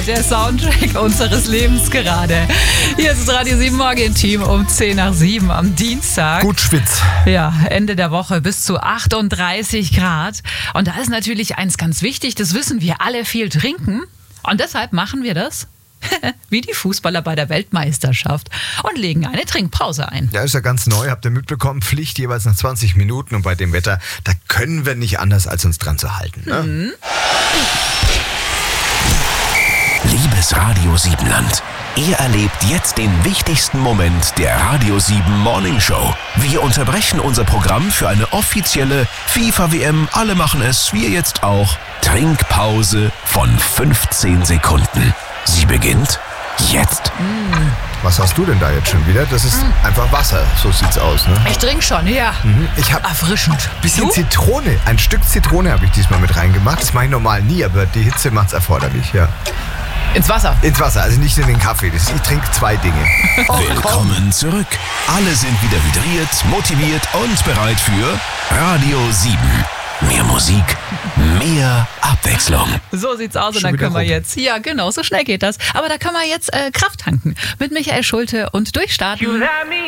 der Soundtrack unseres Lebens gerade. Hier ist das Radio 7 Morgen-Team um 6:50 am Dienstag. Gut Schwitz. Ja, Ende der Woche bis zu 38 Grad. Und da ist natürlich eins ganz wichtig, das wissen wir alle, viel trinken. Und deshalb machen wir das wie die Fußballer bei der Weltmeisterschaft und legen eine Trinkpause ein. Ja, ist ja ganz neu, habt ihr mitbekommen, Pflicht jeweils nach 20 Minuten und bei dem Wetter, da können wir nicht anders, als uns dran zu halten. Ne? Mhm. Liebes Radio 7-Land, ihr erlebt jetzt den wichtigsten Moment der Radio 7 Morning Show. Wir unterbrechen unser Programm für eine offizielle FIFA-WM, alle machen es, wir jetzt auch, Trinkpause von 15 Sekunden. Sie beginnt jetzt. Was hast du denn da jetzt schon wieder? Das ist einfach Wasser, so sieht's aus, ne? Ich trinke schon, ja. Ich habe Erfrischend. bisschen Du? Zitrone, ein Stück Zitrone habe ich diesmal mit reingemacht. Das mache ich normal nie, aber die Hitze macht's erforderlich, ja. Ins Wasser. Ins Wasser, also nicht in den Kaffee. Ich trinke 2 Dinge. Willkommen zurück. Alle sind wieder hydriert, motiviert und bereit für Radio 7. Mehr Musik, mehr Abwechslung. So sieht's aus und Schon dann wieder können wir rum. jetzt, ja genau, so schnell geht das. Aber da können wir jetzt Kraft tanken mit Michael Schulte und durchstarten.